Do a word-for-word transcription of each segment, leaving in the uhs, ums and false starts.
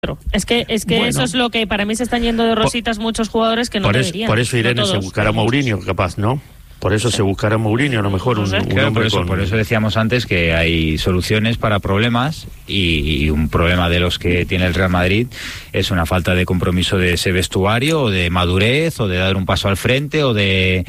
Es que, es que bueno, eso es lo que para mí se están yendo de rositas por, muchos jugadores que no por deberían. Es, por eso Irene no se buscará a Mourinho, capaz, ¿no? Por eso sí. se buscará a Mourinho, a lo mejor un, un claro, hombre por eso, con... por eso decíamos antes que hay soluciones para problemas y, y un problema de los que tiene el Real Madrid es una falta de compromiso de ese vestuario o de madurez o de dar un paso al frente o de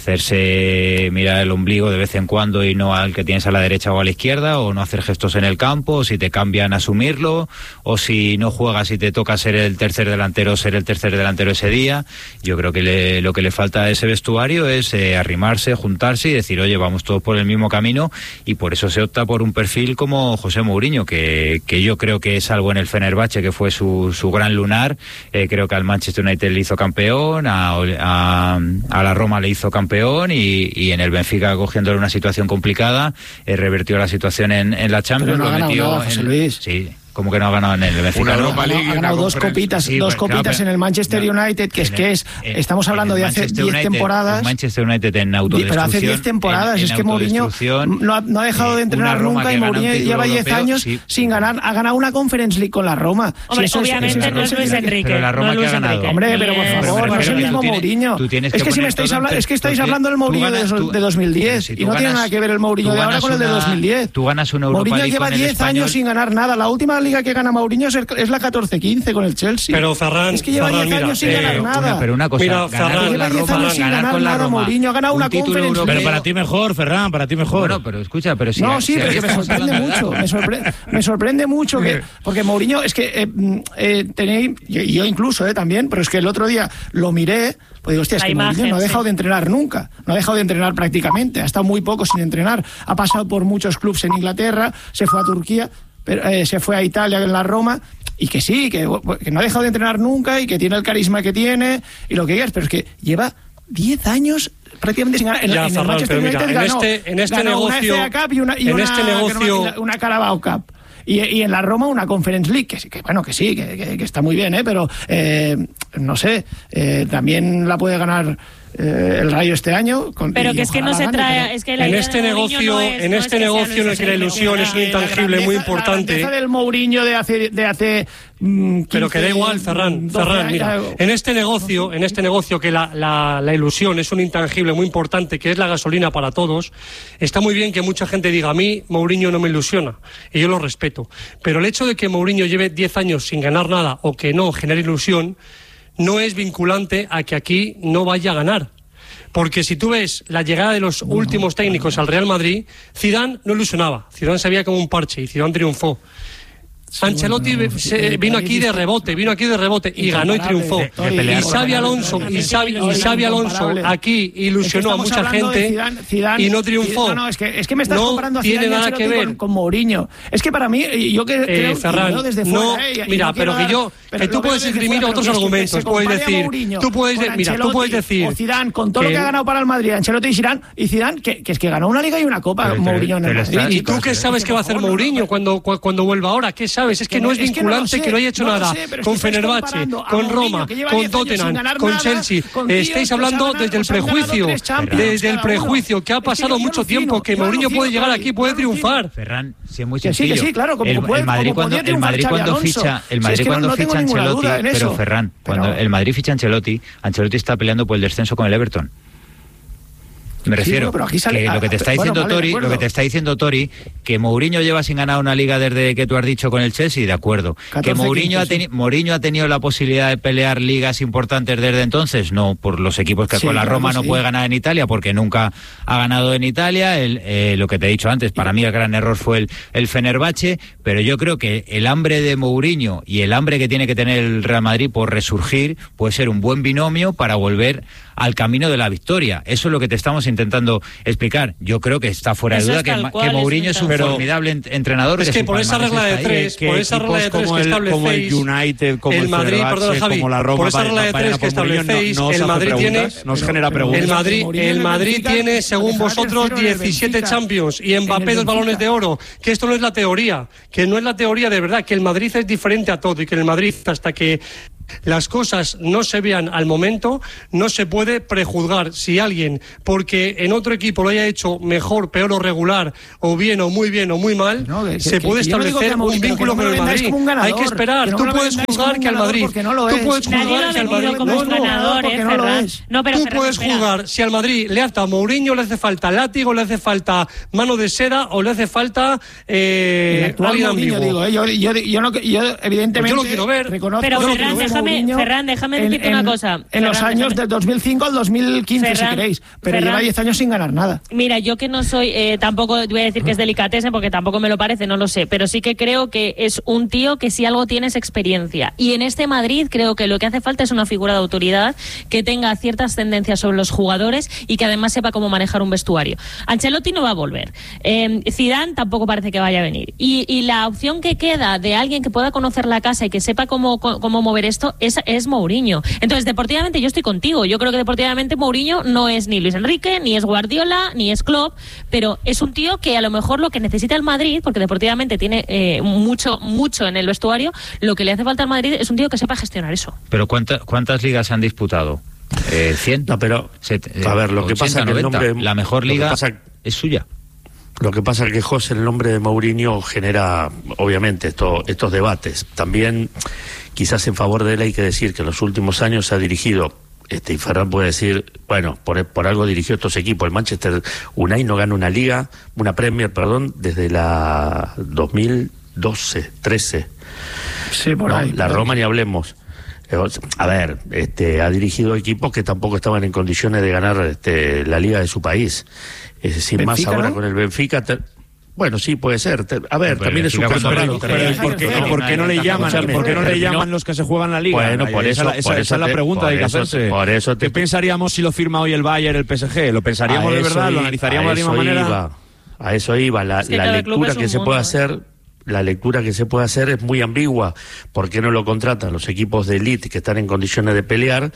hacerse mirar el ombligo de vez en cuando y no al que tienes a la derecha o a la izquierda, o no hacer gestos en el campo, o si te cambian asumirlo, o si no juegas y te toca ser el tercer delantero, ser el tercer delantero ese día. Yo creo que le, lo que le falta a ese vestuario es eh, arrimarse, juntarse y decir, oye, vamos todos por el mismo camino, y por eso se opta por un perfil como José Mourinho, que, que yo creo que es algo en el Fenerbahce, que fue su, su gran lunar. Eh, creo que al Manchester United le hizo campeón, a, a, a la Roma le hizo campeón, y, y en el Benfica, cogiéndole una situación complicada, eh, revertió la situación en, en la Champions. Pero no lo ha metió ganado nada, José Luis. Sí. Como que no ha ganado en el Benfica. Una Europa League, ha ganado dos copitas, sí, dos copitas en el Manchester no, United, que es que es, eh, estamos hablando de hace diez temporadas. Manchester United en autodestrucción. Pero hace diez temporadas, en, en es que Mourinho no ha, no ha dejado de entrenar nunca, y Mourinho lleva diez años sí. sin ganar, ha ganado una Conference League con la Roma. Hombre, sí, obviamente es, no es Luis Enrique. Pero la Roma no que ha ganado. Hombre, pero por favor, no es el mismo Mourinho. Es que si me estáis hablando, es que estáis hablando del Mourinho de dos mil diez, y no tiene nada que ver el Mourinho de ahora con el de dos mil diez. Tú ganas una Europa League. Mourinho lleva diez años sin ganar nada. La última liga que gana Mourinho es la catorce quince con el Chelsea. Pero Ferran, es que lleva diez años sin ganar nada. Una, pero una cosa, mira, Ferran, lleva diez años sin ganar nada. Mourinho ha ganado una Conference. Pero para ti mejor, Ferran, para ti mejor. Bueno, pero escucha, pero si no, sí, si pero que me sorprende mucho, me sorprende, me sorprende mucho que porque Mourinho es que eh, eh, tenéis, yo, yo incluso eh, también, pero es que el otro día lo miré, pues digo, hostia, es que Mourinho no ha dejado sí. de entrenar nunca, no ha dejado de entrenar prácticamente, ha estado muy poco sin entrenar, ha pasado por muchos clubes en Inglaterra, se fue a Turquía, pero, eh, se fue a Italia en la Roma. Y que sí, que, que no ha dejado de entrenar nunca y que tiene el carisma que tiene y lo que quieras, pero es que lleva diez años prácticamente sin ganar. En, ya, en Ferran, el Manchester mira, United en ganó, este, en este ganó negocio, una F A Cup y una, y en una, este negocio, una, una Carabao Cup. Y, y en la Roma una Conference League, que, que bueno, que sí, que, que, que está muy bien, ¿eh? Pero eh, no sé, eh, también la puede ganar eh, el Rayo este año. Con, pero que es que no se gane, trae, pero... es que la en idea este de negocio, no es, en no este es negocio en el que la ilusión es un intangible muy importante. La grandeza del Mourinho de hace, de hace mmm, quince, pero que da igual, Ferran, Ferran, mira, en este negocio, en este negocio que la, la, la ilusión es un intangible muy importante, que es la gasolina para todos. Está muy bien que mucha gente diga, a mí Mourinho no me ilusiona, y yo lo respeto, pero el hecho de que Mourinho lleve diez años sin ganar nada o que no genere ilusión no es vinculante a que aquí no vaya a ganar. Porque si tú ves la llegada de los últimos técnicos al Real Madrid, Zidane no ilusionaba, Zidane se veía como un parche y Zidane triunfó. Ancelotti sí, bueno, se, vino aquí de rebote, vino aquí de rebote y ganó y triunfó. De, de y Xabi Alonso, y Xabi, y Xabi Alonso aquí ilusionó a mucha gente Zidane, Zidane, y no triunfó. No, no, es que, es que me estás no comparando a tiene Zidane nada que ver con, con Mourinho. Es que para mí, yo que eh, creo Ferran, yo desde fuera, no, eh, mira, no pero que yo, pero que tú puedes esgrimir otros argumentos, puedes decir, tú puedes, mira, tú puedes decir, o Zidane con todo lo que ha ganado para el Madrid, Ancelotti y Zidane, y Zidane que es que ganó una liga y una copa, Mourinho en el Madrid. ¿Y tú qué sabes que va a hacer Mourinho cuando cuando vuelva ahora? ¿Qué sabes? Es que no es vinculante. Que no, sé, que no haya hecho no nada sé, con Fenerbahce, con Roma, con Tottenham, con Chelsea. Con Estáis hablando ganar, desde el prejuicio, desde el prejuicio que ha pasado es que mucho tiempo que Mourinho puede llegar aquí, puede triunfar. Ferran, si es muy sencillo. Que sí, que sí, claro, como el, puede, el Madrid como cuando el Madrid cuando ficha, el Madrid cuando ficha Ancelotti, pero Ferran, cuando el Madrid ficha Ancelotti, Ancelotti está peleando por el descenso con el Everton. Me refiero sí, bueno, sale, que lo que te está diciendo bueno, vale, Tori, lo que te está diciendo Tori, que Mourinho lleva sin ganar una liga desde que tú has dicho con el Chelsea, de acuerdo. catorce, que Mourinho, quince, ha teni- sí. Mourinho ha tenido la posibilidad de pelear ligas importantes desde entonces, no por los equipos que sí, con la Roma no sí. puede ganar en Italia, porque nunca ha ganado en Italia. El, eh, lo que te he dicho antes, para mí el gran error fue el, el Fenerbahce, pero yo creo que el hambre de Mourinho y el hambre que tiene que tener el Real Madrid por resurgir puede ser un buen binomio para volver al camino de la victoria. Eso es lo que te estamos intentando explicar. Yo creo que está fuera Eso de duda que, cual, que Mourinho es un pero, formidable ent- entrenador. Es que, que por esa regla de tres, que, por esa regla de tres que establecéis, como el United, como el, el Madrid, perdón, Javi, como la Roma, por esa regla de tres que establecéis, no, no el Madrid tiene, nos genera preguntas. El Madrid, el Madrid tiene, según vosotros, diecisiete Champions y Mbappé dos balones de oro. Que esto no es la teoría, que no es la teoría de verdad, que el Madrid es diferente a todo y que el Madrid hasta que las cosas no se vean al momento, no se puede prejuzgar si alguien, porque en otro equipo lo haya hecho mejor, peor o regular, o bien o muy bien o muy mal, no, que, se que, puede que establecer no un vínculo con el Madrid. Hay que esperar. Tú puedes juzgar que al Madrid. Tú puedes juzgar que al Madrid. No, no, eh, no lo es. No, pero Tú Ferran, puedes espera. juzgar si al Madrid le hace a Mourinho, le hace falta látigo, le hace falta mano de seda o le hace falta eh, alguien ambiguo. Digo, eh, yo, yo, yo, no, yo evidentemente pues yo lo quiero ver. Reconozco pero yo Ferran, déjame, Ferran, déjame decirte en, una cosa. En Ferran, los años déjame. del dos mil cinco al dos mil quince, Ferran, si queréis. Pero Ferran, lleva diez años sin ganar nada. Mira, yo que no soy, eh, tampoco voy a decir que es delicatessen, porque tampoco me lo parece, no lo sé, pero sí que creo que es un tío que si algo tiene es experiencia. Y en este Madrid creo que lo que hace falta es una figura de autoridad que tenga ciertas tendencias sobre los jugadores y que además sepa cómo manejar un vestuario. Ancelotti no va a volver. Eh, Zidane tampoco parece que vaya a venir. Y, y la opción que queda de alguien que pueda conocer la casa y que sepa cómo, cómo mover esto es, es Mourinho. Entonces, deportivamente yo estoy contigo. Yo creo que deportivamente Mourinho no es ni Luis Enrique, ni es Guardiola, ni es Klopp, pero es un tío que a lo mejor lo que necesita el Madrid, porque deportivamente tiene eh, mucho, mucho en el vestuario, lo que le hace falta al Madrid es un tío que sepa gestionar eso. Pero ¿cuánta, ¿cuántas ligas se han disputado? Eh, ¿cien? No, pero Set, eh, a ver, lo que ochenta, pasa es que el nombre, la mejor liga pasa, es suya. Lo que pasa es que, José, el nombre de Mourinho genera, obviamente, esto, estos debates. También, quizás en favor de él hay que decir que en los últimos años se ha dirigido, este, y Ferran puede decir, bueno, por, por algo dirigió estos equipos. El Manchester United no gana una liga, una Premier, perdón, desde la dos mil doce, trece. Sí, por no, ahí. La Roma ni hablemos. A ver, este, ha dirigido equipos que tampoco estaban en condiciones de ganar este, la liga de su país. Es, sin más ahora, ¿no? Con el Benfica. Te... Bueno, sí, puede ser. A ver, pero también es un campeonato. ¿Por qué, no, ¿por qué no le llaman? ¿Por qué no le llaman los que se juegan la liga? Bueno, por eso, esa, por esa, esa es la pregunta que hay que hacerse. Por eso te... ¿Qué pensaríamos si lo firma hoy el Bayern, el P S G? ¿Lo pensaríamos de verdad? ¿Lo analizaríamos de la misma manera? Iba, a eso iba. La, es que la lectura que se puede hacer... La lectura que se puede hacer es muy ambigua. ¿Por qué no lo contratan los equipos de élite que están en condiciones de pelear?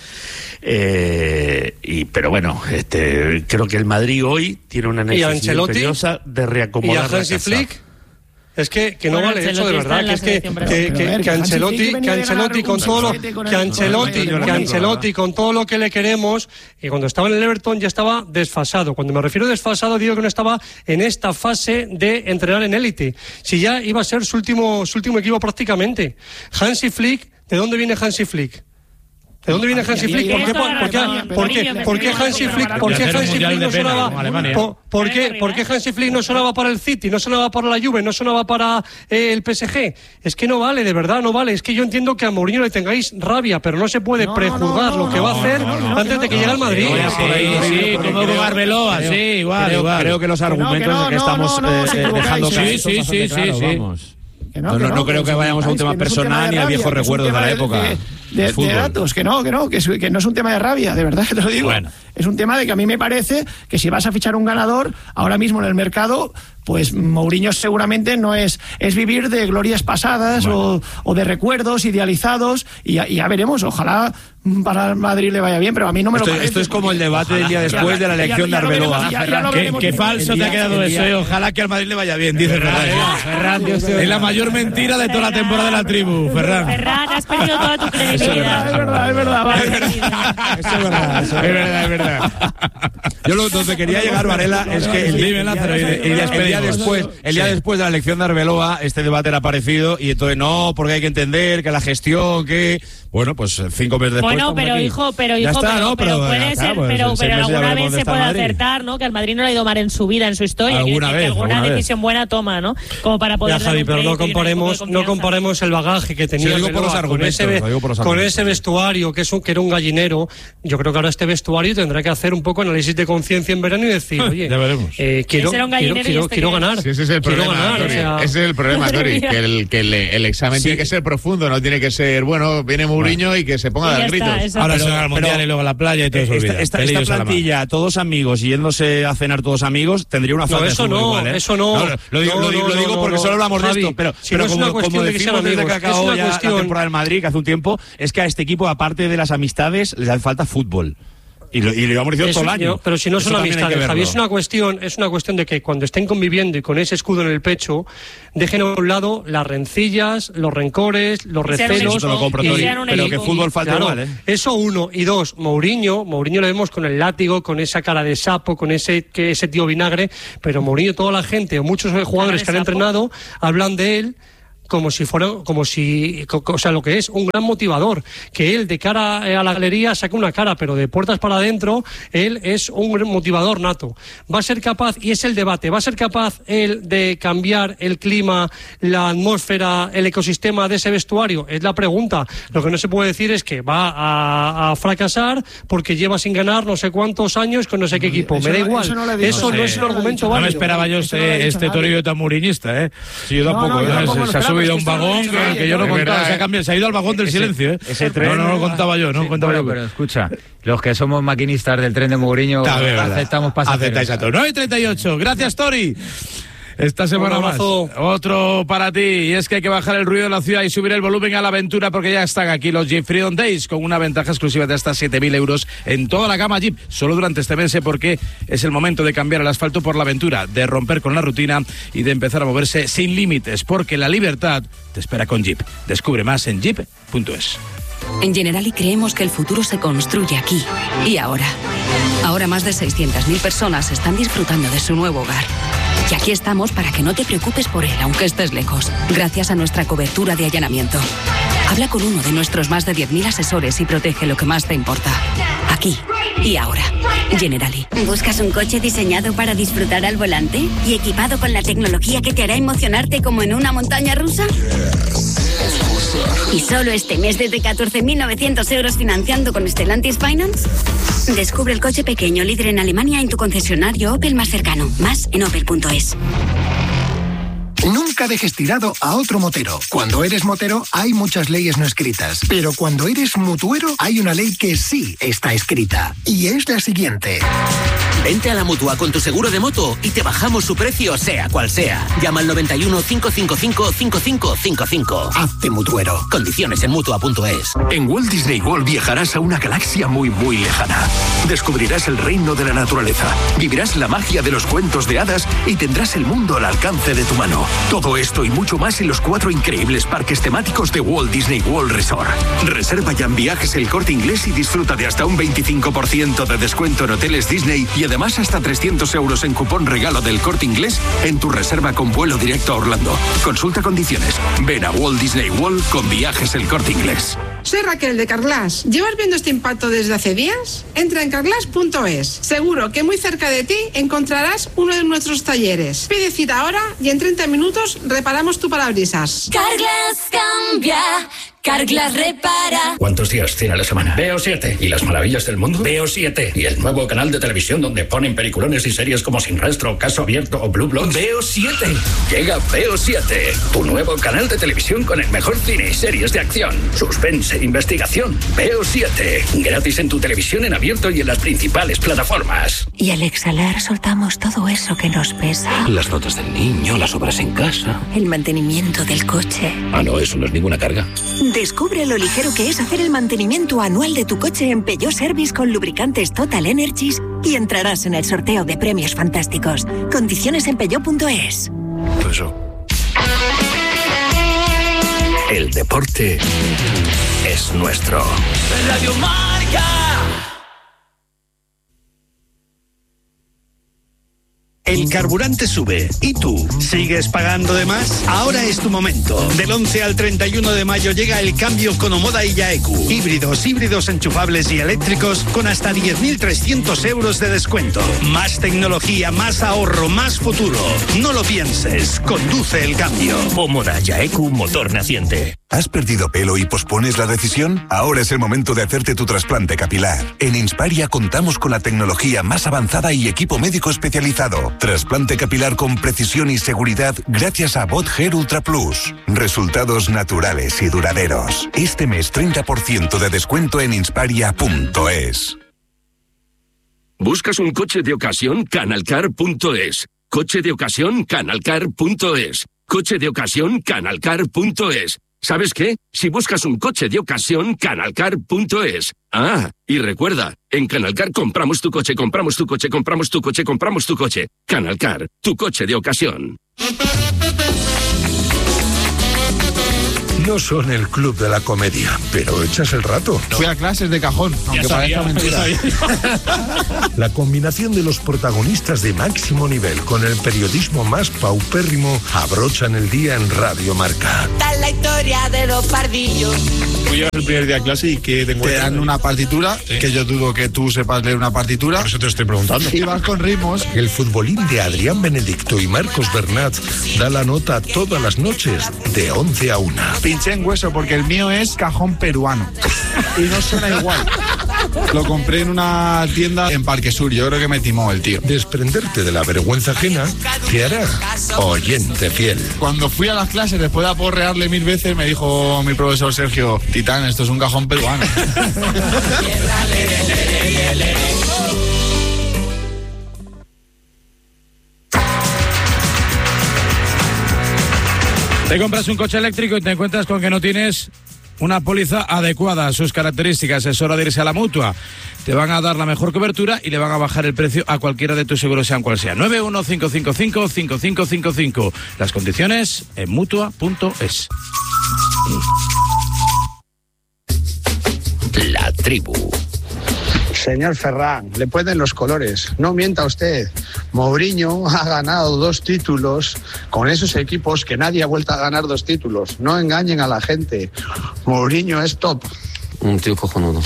Eh, y pero bueno, este, creo que el Madrid hoy tiene una necesidad imperiosa de reacomodar ¿Y a Hansi Flick? Es que, que no bueno, vale eso de verdad, que es que, que, que, que, que Ancelotti, que Ancelotti con todo lo, que Ancelotti, que Ancelotti con todo lo que le queremos, y cuando estaba en el Everton ya estaba desfasado. Cuando me refiero a desfasado digo que no estaba en esta fase de entrenar en élite. Si ya iba a ser su último, su último equipo prácticamente. Hansi Flick, ¿de dónde viene Hansi Flick? ¿De dónde viene Hansi Flick? ¿Por qué, por qué, por qué, por qué Hansi Flick, por qué Hansi Flick no sonaba? Por, ¿por qué, por qué Hansi Flick no sonaba para el City, no sonaba para la Juve, no sonaba para eh, el P S G? Es que no vale, de verdad, no vale. Es que yo entiendo que a Mourinho le tengáis rabia, pero no se puede no, prejuzgar no, no, lo que no, va a hacer no, no, no, antes de que llegue al Madrid. Sí, sí, como Arbeloa, sí, igual, igual. Creo que los argumentos que estamos dejando sí, sí, sí, sí, sí. Que no, no, no, no creo que vayamos a un tema personal ni a viejos recuerdos de la época. De, de, de datos, que no, que no, que, es, que no es un tema de rabia, de verdad que te lo digo. Bueno. Es un tema de que a mí me parece que si vas a fichar un ganador, ahora mismo en el mercado, pues Mourinho seguramente no es, es vivir de glorias pasadas bueno. o, o de recuerdos idealizados, y ya, y ya veremos, ojalá para el Madrid le vaya bien, pero a mí no me esto, lo parece. Esto es como el debate del día después ya, de la elección ya, ya, ya de Arbeloa. Qué, qué falso te ha quedado eso, eh. Ojalá que al Madrid le vaya bien, dice Ferran. Ferran, es la mayor mentira de toda la temporada de la tribu, Ferran. Ferran, has perdido toda tu credibilidad. Es verdad, es verdad, vale. Eso es verdad, eso es verdad, es verdad. Yo lo donde quería llegar, Varela, es que el, el, Lázaro, el, el, día, el día después, el día después de la elección de Arbeloa, este debate era parecido, y entonces no, porque hay que entender que la gestión, que bueno, pues cinco meses después. Bueno, pero aquí. hijo, pero hijo, está, pero, ¿no? pero, pero puede está, ser, pues, pero, pero alguna vez se puede Madrid. acertar, ¿no? Que al Madrid no le ha ido mal en su vida, en su historia. Alguna que, vez, que alguna alguna decisión vez. buena toma, ¿no? Como para poder. Ya, Javi, pero no comparemos, no comparemos el bagaje que tenía. Sí, digo por los argumentos, con, ese, digo por los con argumentos, ese vestuario que es un, que era un gallinero. Yo creo que ahora este vestuario tendrá que hacer un poco análisis de conciencia en verano y decir, oye, ya veremos. Eh, quiero, quiero, quiero, este quiero ganar. Sí, ese es el quiero problema, ganar, Tori. O sea, ese es el problema, Tori, que el, que el, el examen sí. tiene que ser profundo, no tiene que ser, bueno, viene Mourinho bueno. y que se ponga a dar gritos. Ahora se va al Mundial pero, y luego a la playa y todo eso. Esta, esta, esta plantilla, todos amigos, yéndose a cenar todos amigos, tendría una falta no, eso de no, igual, ¿eh? Eso no, no, lo digo, no, lo digo, no, lo digo no, porque no, solo hablamos Javi, de esto, pero, si pero no como, como decimos desde que acabó ya la temporada del Madrid, que hace un tiempo, es que a este equipo, aparte de las amistades, les hace falta fútbol. Y lo, y lo llevamos diciendo todo el año. Pero si no son amistades, Javi, es una cuestión, es una cuestión de que cuando estén conviviendo y con ese escudo en el pecho, dejen a un lado las rencillas, los rencores, los recelos. Pero que fútbol falta claro, igual, ¿eh? Eso uno. Y dos, Mourinho, Mourinho lo vemos con el látigo, con esa cara de sapo, con ese, que ese tío vinagre, pero Mourinho, toda la gente, o muchos jugadores que han entrenado, hablan de él como si fuera, como si, o sea, lo que es un gran motivador, que él de cara a la galería saca una cara, pero de puertas para adentro, él es un motivador nato. Va a ser capaz, y es el debate, va a ser capaz él de cambiar el clima, la atmósfera, el ecosistema de ese vestuario, es la pregunta. Lo que no se puede decir es que va a, a fracasar porque lleva sin ganar no sé cuántos años con no sé qué equipo. Eso me da no, igual, eso no, eso no, no sé, es un argumento no válido. me esperaba yo este, este torillo tan mourinista, ¿eh? Sí, yo tampoco. No, no, yo tampoco se, se ha subido a un vagón que, que yo no contaba, se ha cambiado, se ha ido al vagón del ese, silencio, ¿eh? Ese tren, no, no lo contaba yo, no sí, contaba bueno, yo. Pero escucha, los que somos maquinistas del tren de Mourinho aceptamos pasajeros. Aceptáis a todos. nueve y treinta y ocho, gracias Tori. Esta semana más, otro para ti, y es que hay que bajar el ruido de la ciudad y subir el volumen a la aventura porque ya están aquí los Jeep Freedom Days con una ventaja exclusiva de hasta siete mil euros en toda la gama Jeep, solo durante este mes, porque es el momento de cambiar el asfalto por la aventura, de romper con la rutina y de empezar a moverse sin límites, porque la libertad te espera con Jeep. Descubre más en jeep punto es. En Generali creemos que el futuro se construye aquí y ahora. Ahora más de seiscientas mil personas están disfrutando de su nuevo hogar. Y aquí estamos para que no te preocupes por él, aunque estés lejos, gracias a nuestra cobertura de allanamiento. Habla con uno de nuestros más de diez mil asesores y protege lo que más te importa. Aquí y ahora. Generali. ¿Buscas un coche diseñado para disfrutar al volante y equipado con la tecnología que te hará emocionarte como en una montaña rusa? ¿Y solo este mes desde catorce mil novecientos euros financiando con Stellantis Finance? Descubre el coche pequeño líder en Alemania en tu concesionario Opel más cercano. Más en opel punto es. Nunca dejes tirado a otro motero. Cuando eres motero hay muchas leyes no escritas, pero cuando eres mutuero hay una ley que sí está escrita, y es la siguiente. Vente a la Mutua con tu seguro de moto y te bajamos su precio sea cual sea. Llama al noventa y uno, cinco cinco cinco, cinco cinco cinco cinco. Hazte mutuero. Condiciones en mutua punto es. En Walt Disney World viajarás a una galaxia muy muy lejana. Descubrirás el reino de la naturaleza, vivirás la magia de los cuentos de hadas y tendrás el mundo al alcance de tu mano. Todo esto y mucho más en los cuatro increíbles parques temáticos de Walt Disney World Resort. Reserva ya en Viajes El Corte Inglés y disfruta de hasta un veinticinco por ciento de descuento en hoteles Disney y además hasta trescientos euros en cupón regalo del Corte Inglés en tu reserva con vuelo directo a Orlando. Consulta condiciones. Ven a Walt Disney World con Viajes El Corte Inglés. Soy Raquel de Carglass. ¿Llevas viendo este impacto desde hace días? Entra en carglass punto es. Seguro que muy cerca de ti encontrarás uno de nuestros talleres. Pide cita ahora y en treinta minutos reparamos tu parabrisas. Carglass cambia. Carglass repara. ¿Cuántos días tiene la semana? Veo siete. ¿Y las maravillas del mundo? Veo siete. ¿Y el nuevo canal de televisión donde ponen peliculones y series como Sin Rastro, Caso Abierto o Blue Bloods? Veo siete. Llega Veo siete. Tu nuevo canal de televisión con el mejor cine y series de acción, suspense, investigación. Veo siete. Gratis en tu televisión en abierto y en las principales plataformas. Y al exhalar soltamos todo eso que nos pesa. Las notas del niño, las obras en casa. El mantenimiento del coche. Ah, no, eso no es ninguna carga. Descubre lo ligero que es hacer el mantenimiento anual de tu coche en Peugeot Service con lubricantes Total Energies y entrarás en el sorteo de premios fantásticos. Condiciones en peugeot punto es. Eso. El deporte es nuestro. Radio Marca. El carburante sube. ¿Y tú? ¿Sigues pagando de más? Ahora es tu momento. Del once al treinta y uno de mayo llega el cambio con Omoda y Yaeku. Híbridos, híbridos enchufables y eléctricos con hasta diez mil trescientos euros de descuento. Más tecnología, más ahorro, más futuro. No lo pienses. Conduce el cambio. Omoda Yaeku, motor naciente. ¿Has perdido pelo y pospones la decisión? Ahora es el momento de hacerte tu trasplante capilar. En Insparia contamos con la tecnología más avanzada y equipo médico especializado. Trasplante capilar con precisión y seguridad gracias a Bot Hair Ultra Plus. Resultados naturales y duraderos. Este mes treinta por ciento de descuento en insparia punto es. ¿Buscas un coche de ocasión? Canalcar punto es. Coche de ocasión, Canalcar punto es. Coche de ocasión, Canalcar punto es. ¿Sabes qué? Si buscas un coche de ocasión, canalcar punto es. Ah, y recuerda, en Canalcar compramos tu coche, compramos tu coche, compramos tu coche, compramos tu coche. Canalcar, tu coche de ocasión. No son el club de la comedia, pero echas el rato. Fui a clases de cajón, aunque parezca mentira. La combinación de los protagonistas de máximo nivel con el periodismo más paupérrimo abrochan el día en Radio Marca. Está la historia de los pardillos. Tú llevas el primer día de clase y que te Te dan una partitura, ¿sí? Que yo dudo que tú sepas leer una partitura. Por eso te estoy preguntando. Y vas con ritmos. El futbolín de Adrián Benedicto y Marcos Bernat da la nota todas las noches de once a una. Pinché en hueso porque el mío es cajón peruano y no suena igual. Lo compré en una tienda en Parque Sur. Yo creo que me timó el tío. Desprenderte de la vergüenza ajena te hará oyente fiel. Cuando fui a las clases, después de aporrearle mil veces, me dijo mi profesor Sergio: Titán, esto es un cajón peruano. Te compras un coche eléctrico y te encuentras con que no tienes una póliza adecuada a sus características. Es hora de irse a la Mutua. Te van a dar la mejor cobertura y le van a bajar el precio a cualquiera de tus seguros, sean cual sea. nueve uno cinco cinco cinco cinco cinco cinco cinco. Las condiciones en mutua punto es. La tribu. Señor Ferran, le pueden los colores. No mienta usted. Mourinho ha ganado dos títulos con esos equipos que nadie ha vuelto a ganar dos títulos. No engañen a la gente. Mourinho es top. Un tío cojonudo.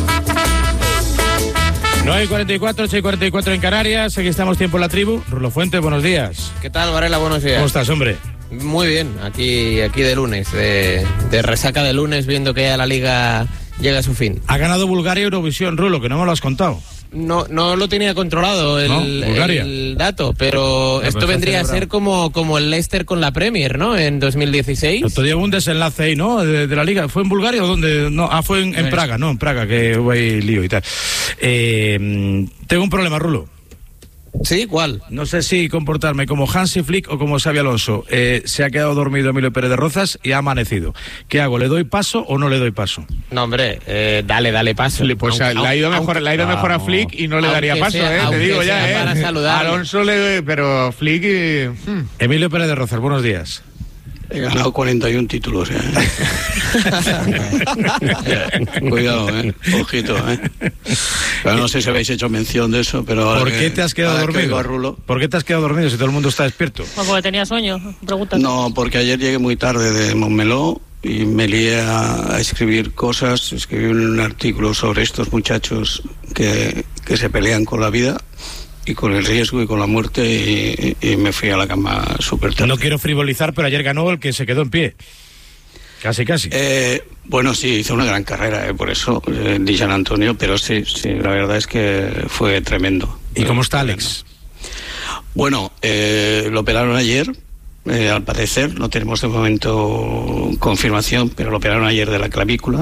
nueve y cuarenta y cuatro, ocho y cuarenta y cuatro en Canarias. Aquí estamos, tiempo en la tribu. Rulo Fuente, buenos días. ¿Qué tal, Varela? Buenos días. ¿Cómo estás, hombre? Muy bien, aquí, aquí de lunes, de, de resaca de lunes, viendo que ya la liga llega a su fin. Ha ganado Bulgaria Eurovisión, Rulo, que no me lo has contado. No, no lo tenía controlado el, ¿No? el dato, pero ya, esto pues vendría a ser como, como el Leicester con la Premier, ¿no? En dos mil dieciséis. El otro día hubo un desenlace ahí, ¿no? De, de la liga. ¿Fue en Bulgaria o dónde? No, ah, fue en, en Praga, ¿no? En Praga, que hubo ahí lío y tal. Eh, tengo un problema, Rulo. ¿Sí? ¿Cuál? No sé si comportarme como Hansi Flick o como Xabi Alonso. Eh, se ha quedado dormido Emilio Pérez de Rozas y ha amanecido. ¿Qué hago? ¿Le doy paso o no le doy paso? No, hombre, eh, dale, dale paso. Pues aunque, le ha ido mejor, le ha ido mejor a Flick y no le daría paso, sea, eh, te digo ya, eh. Para saludar. Alonso le, pero Flick y... Hmm. Emilio Pérez de Rozas, buenos días. He ganado cuarenta y un títulos, ¿eh? Cuidado, ¿eh? Ojito, ¿eh? Pero no sé si habéis hecho mención de eso, pero... ¿Por qué te has quedado dormido? ¿Por qué te has quedado dormido si todo el mundo está despierto? Pues porque tenía sueño, pregunta. No, porque ayer llegué muy tarde de Montmeló y me lié a, a escribir cosas. Escribí un artículo sobre estos muchachos que, que se pelean con la vida y con el riesgo y con la muerte, y, y me fui a la cama súper tarde. No quiero frivolizar, pero ayer ganó el que se quedó en pie. Casi, casi. Eh, bueno, sí, hizo una gran carrera, eh, por eso, eh, di San Antonio, pero sí, sí, la verdad es que fue tremendo. ¿Y cómo está Alex? Bueno, eh, lo operaron ayer, eh, al parecer, no tenemos de momento confirmación, pero lo operaron ayer de la clavícula.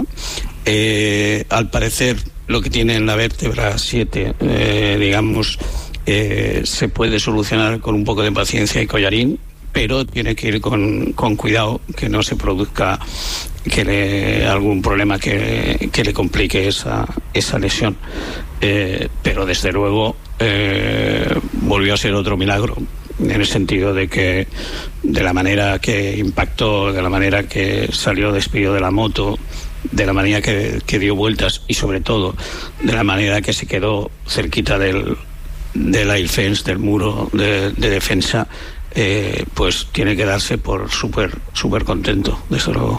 Eh, al parecer, lo que tiene en la vértebra siete, eh, digamos... Eh, se puede solucionar con un poco de paciencia y collarín, pero tiene que ir con, con cuidado, que no se produzca que le, algún problema que, que le complique esa, esa lesión. Eh, pero desde luego eh, volvió a ser otro milagro, en el sentido de que de la manera que impactó, de la manera que salió despidido de la moto, de la manera que, que dio vueltas y sobre todo de la manera que se quedó cerquita del del air fence, del muro de, de defensa, eh, pues tiene que darse por súper súper contento, desde luego.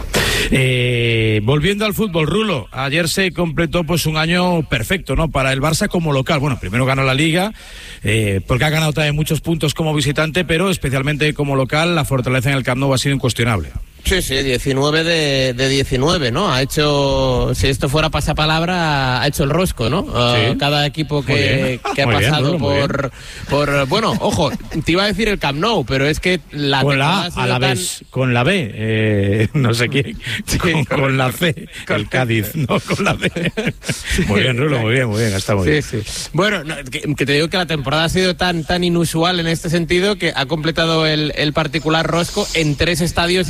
Eh, volviendo al fútbol, Rulo, ayer se completó pues un año perfecto, ¿no? Para el Barça como local. Bueno, primero ganó la Liga, eh, porque ha ganado también muchos puntos como visitante, pero especialmente como local, la fortaleza en el Camp Nou ha sido incuestionable. Sí, sí, diecinueve de, de diecinueve, ¿no? Ha hecho, si esto fuera pasapalabra, ha hecho el rosco, ¿no? Sí. Uh, cada equipo que, que ha muy pasado bien, por, por... Bueno, ojo, te iba a decir el Camp Nou, pero es que la... Con la A, a la tan... vez, con la B, eh, no sé quién, sí, con, con la C, el Cádiz, no, con la B. Muy bien, Rulo, muy bien, muy bien, está muy sí, bien. Sí. Bueno, no, que, que te digo que la temporada ha sido tan, tan inusual en este sentido que ha completado el, el particular rosco en tres estadios diferentes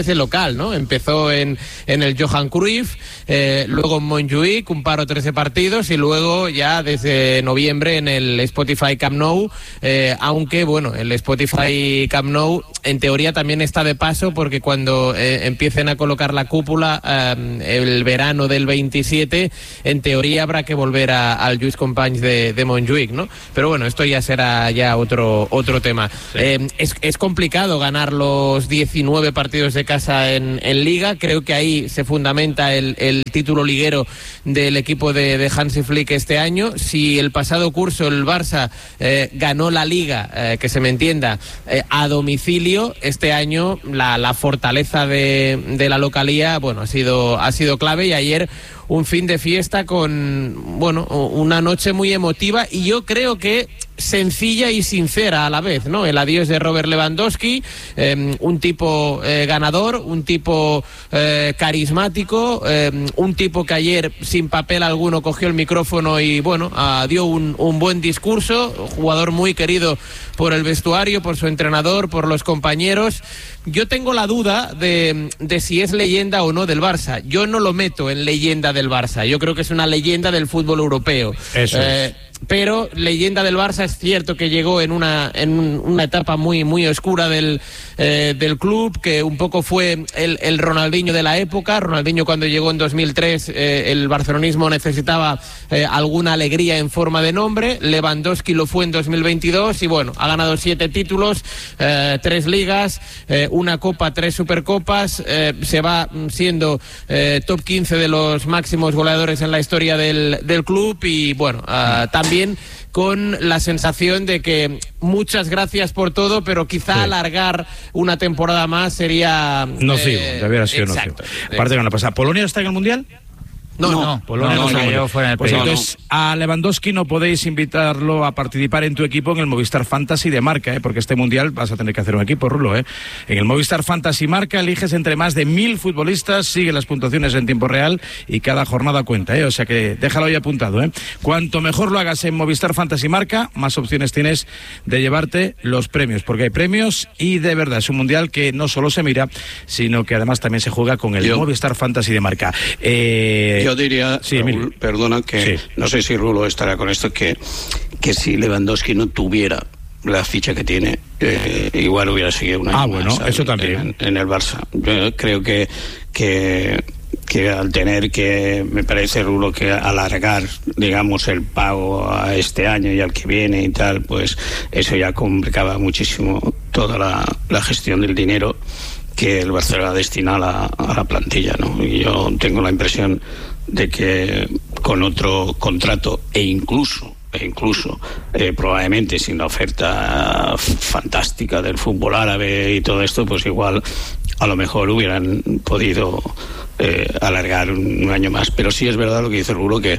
especie local, ¿no? Empezó en, en el Johan Cruyff, eh, luego en Montjuïc, un par o trece partidos, y luego ya desde noviembre en el Spotify Camp Nou, eh, aunque, bueno, el Spotify Camp Nou en teoría también está de paso, porque cuando eh, empiecen a colocar la cúpula eh, el verano del veintisiete, en teoría habrá que volver a, al Lluís Companys de, de Montjuïc, ¿no? Pero bueno, esto ya será ya otro, otro tema. Sí. Eh, es, es complicado ganar los diecinueve partidos de casa en, en Liga. Creo que ahí se fundamenta el, el título liguero del equipo de, de Hansi Flick este año. Si el pasado curso el Barça eh, ganó la Liga, eh, que se me entienda, eh, a domicilio, este año la, la fortaleza de, de la localía, bueno, ha sido, ha sido clave, y ayer un fin de fiesta con, bueno, una noche muy emotiva, y yo creo que sencilla y sincera a la vez, ¿no? El adiós de Robert Lewandowski, eh, un tipo eh, ganador, un tipo eh, carismático, eh, un tipo que ayer sin papel alguno cogió el micrófono y, bueno, uh, dio un, un buen discurso, jugador muy querido por el vestuario, por su entrenador, por los compañeros. Yo tengo la duda de, de si es leyenda o no del Barça. Yo no lo meto en leyenda del Barça. Yo creo que es una leyenda del fútbol europeo. Eso eh, es. Pero leyenda del Barça, es cierto que llegó en una en una etapa muy muy oscura del eh, del club, que un poco fue el, el Ronaldinho de la época. Ronaldinho, cuando llegó en dos mil tres, eh, el barcelonismo necesitaba eh, alguna alegría en forma de nombre. Lewandowski lo fue en dos mil veintidós y, bueno, ha ganado siete títulos, eh, tres ligas, eh, una copa, tres supercopas, eh, se va siendo eh, top quince de los máximos goleadores en la historia del, del club, y, bueno, uh, también con la sensación de que muchas gracias por todo, pero quizá sí. alargar una temporada más sería nocivo, eh, debiera ser nocivo. Aparte, con la pasada, ¿Polonia está en el Mundial? No, no, no, Polonia no, no, no, no fuera en el pues periodo. entonces a Lewandowski no podéis invitarlo a participar en tu equipo en el Movistar Fantasy de Marca, ¿eh? Porque este Mundial vas a tener que hacer un equipo, Rulo, ¿eh? En el Movistar Fantasy Marca eliges entre más de mil futbolistas, sigue las puntuaciones en tiempo real y cada jornada cuenta, ¿eh? O sea que déjalo ahí apuntado, ¿eh? Cuanto mejor lo hagas en Movistar Fantasy Marca, más opciones tienes de llevarte los premios, porque hay premios y de verdad es un Mundial que no solo se mira, sino que además también se juega con el yo, Movistar Fantasy de Marca. Eh, yo diría... Sí, Raúl, perdona que sí. No sé si Rulo estará con esto, que, que si Lewandowski no tuviera la ficha que tiene, eh, igual hubiera seguido un año ah, bueno, más eso en, también. En, en el Barça. Yo creo que, que, que al tener que, me parece, Rulo, que alargar, digamos, el pago a este año y al que viene y tal, pues eso ya complicaba muchísimo toda la, la gestión del dinero que el Barcelona destina a la, a la plantilla, ¿no? Y yo tengo la impresión de que con otro contrato e incluso e incluso eh, probablemente sin la oferta fantástica del fútbol árabe y todo esto, pues igual a lo mejor hubieran podido eh, alargar un, un año más. Pero sí es verdad lo que dice Rulo, que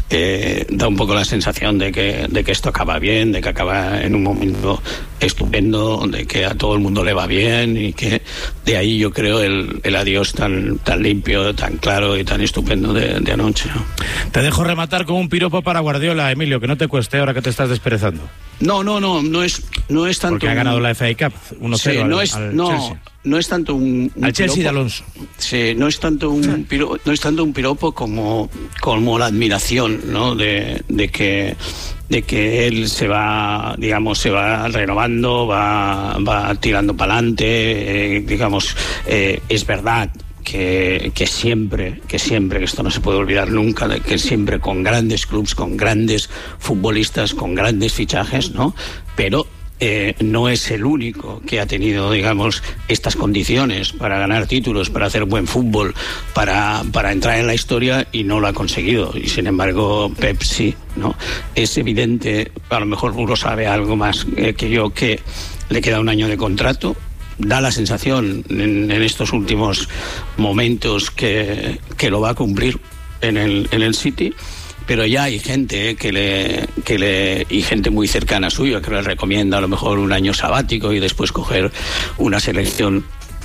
eh, da un poco la sensación de que, de que esto acaba bien, de que acaba en un momento estupendo, de que a todo el mundo le va bien, y que de ahí yo creo el, el adiós tan, tan limpio, tan claro y tan estupendo de, de anoche, ¿no? Te dejo rematar con un piropo para Guardiola, Emilio, que no te cueste ahora que te estás desperezando. No, no, no, no es, no es tanto... Porque ha ganado la F A Cup uno cero sí, no al, es, al no, Chelsea. No es tanto un, un al Chelsea piropo, de Alonso. Sí, no es tanto un piropo, no es tanto un piropo como, como la admiración, ¿no? De, de que de que él se va, digamos, se va renovando, va, va tirando para adelante, eh, digamos, eh, es verdad que, que siempre, que siempre, que esto no se puede olvidar nunca, de que siempre con grandes clubs, con grandes futbolistas, con grandes fichajes, ¿no? Pero Eh, no es el único que ha tenido, digamos, estas condiciones para ganar títulos, para hacer buen fútbol, para, para entrar en la historia, y no lo ha conseguido. Y sin embargo Pep sí, ¿no? Es evidente, a lo mejor uno sabe algo más eh, que yo, que le queda un año de contrato. Da la sensación en, en estos últimos momentos que, que lo va a cumplir en el, en el City. Pero ya hay gente que le, que le y gente muy cercana suya que le recomienda a lo mejor un año sabático y después coger una selección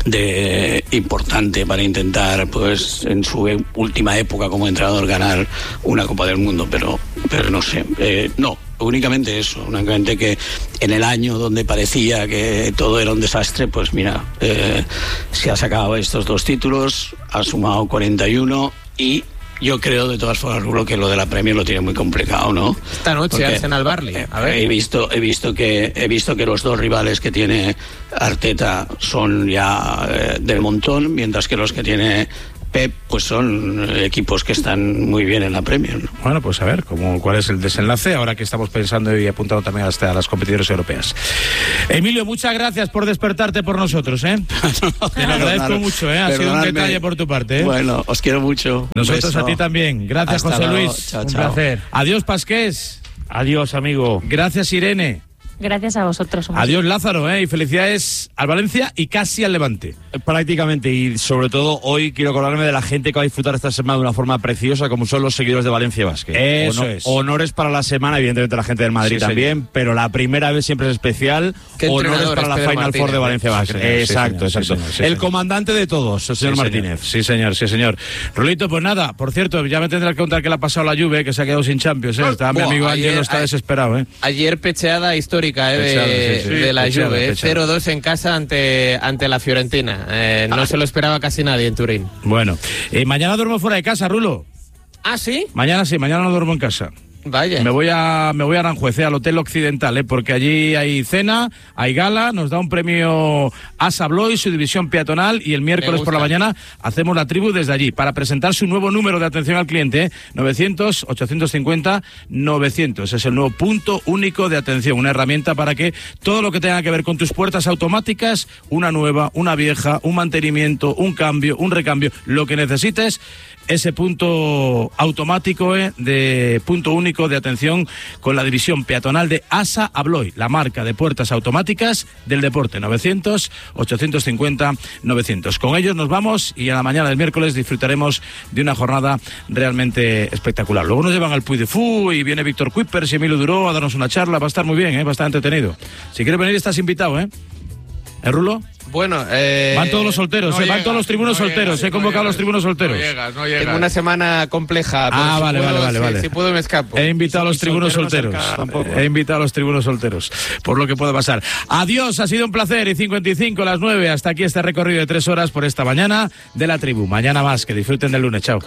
de importante para intentar, pues, en su e- última época como entrenador ganar una Copa del Mundo, pero, pero no sé, eh, no. Únicamente eso, únicamente que en el año donde parecía que todo era un desastre, pues mira, eh, se ha sacado estos dos títulos, ha sumado cuarenta y uno y yo creo de todas formas, Rulo, que lo de la Premier lo tiene muy complicado, ¿no? Esta noche Porque Arsenal Barley. A ver. He visto, he visto que he visto que los dos rivales que tiene Arteta son ya eh, del montón, mientras que los que tiene Pep, pues son equipos que están muy bien en la Premier, ¿no? Bueno, pues a ver cómo, cuál es el desenlace ahora que estamos pensando y apuntando también hasta a las competiciones europeas. Emilio, muchas gracias por despertarte por nosotros, ¿eh? Te lo agradezco mucho, ¿eh? Ha sido un detalle por tu parte, ¿eh? Bueno, os quiero mucho. Nosotros a ti también. Gracias, Hasta José luego. Luis. Chao, un chao. placer. Adiós, Pasqués. Adiós, amigo. Gracias, Irene. Gracias a vosotros. hombre. Adiós, Lázaro, ¿eh? Y felicidades al Valencia y casi al Levante. Prácticamente, y sobre todo hoy quiero acordarme de la gente que va a disfrutar esta semana de una forma preciosa, como son los seguidores de Valencia Basket. Eso Honor- es. Honores para la semana, evidentemente la gente del Madrid Sí, también, señor. pero la primera vez siempre es especial. ¿Qué Honores entrenador para es la Pedro Final Martínez? Four de Valencia Sí, Basket. señor, sí, Exacto, señor, sí, exacto. señor, sí, el señor. comandante de todos, el señor Sí, Martínez. Sí, señor, sí, señor. Rulito, pues nada, por cierto, ya me tendrás que contar que le ha pasado a la Juve, que se ha quedado sin Champions, ¿eh? Está, mi Buah, amigo ayer- Ángel está ayer- desesperado, ¿eh? Ayer pecheada histórica eh, de, Pecheada, sí, sí. de la Pecheada, Juve, eh, pecheada. cero dos en casa ante, ante la Fiorentina. Eh, no se lo esperaba casi nadie en Turín. Bueno, eh, mañana duermo fuera de casa, Rulo. ¿Ah, sí? Mañana sí, mañana no duermo en casa. Vaya. Me voy a me voy a Aranjuez, eh, al Hotel Occidental, eh, porque allí hay cena, hay gala, nos da un premio Asa Abloy, su división peatonal, y el miércoles por la mañana hacemos la tribu desde allí para presentar su nuevo número de atención al cliente, eh, novecientos, ochocientos cincuenta, novecientos. Es el nuevo punto único de atención, una herramienta para que todo lo que tenga que ver con tus puertas automáticas, una nueva, una vieja, un mantenimiento, un cambio, un recambio, lo que necesites, ese punto automático eh, de punto único de atención con la división peatonal de Asa Abloy, la marca de puertas automáticas del deporte. Novecientos, ochocientos cincuenta, novecientos. Con ellos nos vamos y a la mañana del miércoles disfrutaremos de una jornada realmente espectacular. Luego nos llevan al Puy de Fú y viene Víctor Kuipers y Emilio Duró a darnos una charla. Va a estar muy bien, ¿eh? Va a estar entretenido. Si quieres venir estás invitado, ¿eh? ¿Eh, Rulo? Bueno, eh, Van todos los solteros, no eh, van llega, todos los tribunos no solteros. llega, He convocado a los tribunos solteros. Tengo una semana compleja. pero Ah, si vale, puedo, vale, vale, si- vale. Si puedo me escapo. He invitado a los tribunos solteros. He invitado a los tribunos solteros. Por lo que pueda pasar. Adiós, ha sido un placer. Y cincuenta y cinco, las nueve. Hasta aquí este recorrido de tres horas por esta mañana de la tribu. Mañana más. Que disfruten del lunes. Chao.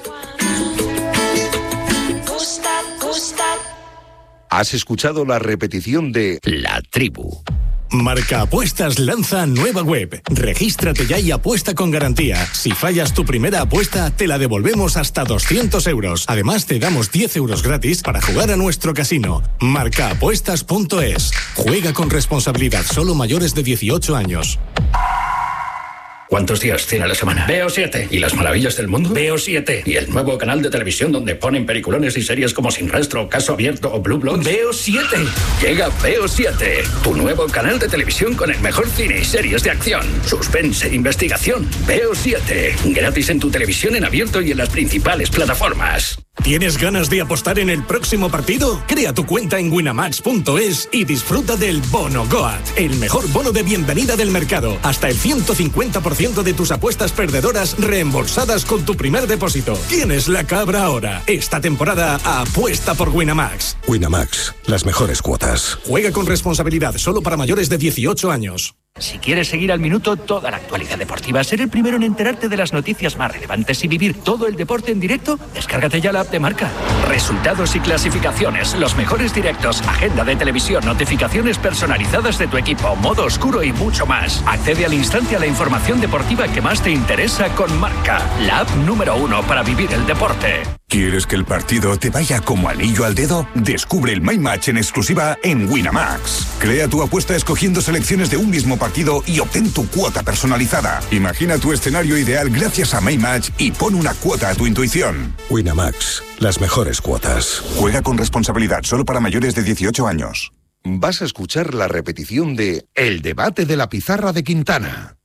Has escuchado la repetición de La Tribu. Marca Apuestas lanza nueva web. Regístrate ya y apuesta con garantía. Si fallas tu primera apuesta, te la devolvemos hasta doscientos euros. Además, te damos diez euros gratis para jugar a nuestro casino. marca apuestas punto es. Juega con responsabilidad. Solo mayores de dieciocho años. ¿Cuántos días tiene la semana? Veo siete. ¿Y las maravillas del mundo? Veo siete. ¿Y el nuevo canal de televisión donde ponen peliculones y series como Sin Rastro, Caso Abierto o Blue Bloods? Veo siete. Llega Veo siete. Tu nuevo canal de televisión con el mejor cine y series de acción, suspense e investigación. Veo siete. Gratis en tu televisión en abierto y en las principales plataformas. ¿Tienes ganas de apostar en el próximo partido? Crea tu cuenta en winamax punto es y disfruta del Bono Goat, el mejor bono de bienvenida del mercado. Hasta el ciento cincuenta por ciento de tus apuestas perdedoras reembolsadas con tu primer depósito. Tienes la cabra ahora. Esta temporada apuesta por Winamax. Winamax, las mejores cuotas. Juega con responsabilidad, solo para mayores de dieciocho años. Si quieres seguir al minuto toda la actualidad deportiva, ser el primero en enterarte de las noticias más relevantes y vivir todo el deporte en directo, descárgate ya la app de Marca. Resultados y clasificaciones, los mejores directos, agenda de televisión, notificaciones personalizadas de tu equipo, modo oscuro y mucho más. Accede al instante a la información deportiva que más te interesa con Marca, la app número uno para vivir el deporte. ¿Quieres que el partido te vaya como anillo al dedo? Descubre el My Match en exclusiva en Winamax. Crea tu apuesta escogiendo selecciones de un mismo partido y obtén tu cuota personalizada. Imagina tu escenario ideal gracias a My Match y pon una cuota a tu intuición. Winamax, las mejores cuotas. Juega con responsabilidad solo para mayores de dieciocho años. Vas a escuchar la repetición de El debate de la pizarra de Quintana.